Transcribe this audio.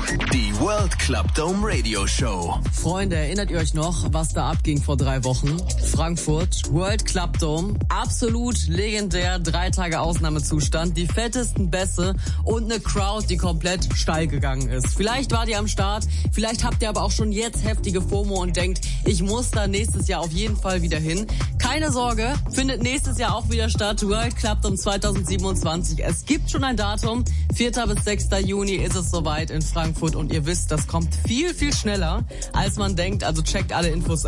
Die World Club Dome Radio Show. Freunde, erinnert ihr euch noch, was da abging vor 3 Wochen? Frankfurt, World Club Dome, absolut legendär, 3 Tage Ausnahmezustand, die fettesten Bässe und eine Crowd, die komplett steil gegangen ist. Vielleicht wart ihr am Start, vielleicht habt ihr aber auch schon jetzt heftige FOMO und denkt, ich muss da nächstes Jahr auf jeden Fall wieder hin. Keine Sorge, findet nächstes Jahr auch wieder statt, World Club Dome 2027. Es gibt schon ein Datum, 4. bis 6. Juni ist es soweit in Frankfurt und ihr wisst, das kommt viel, viel schneller, als man denkt. Also checkt alle Infos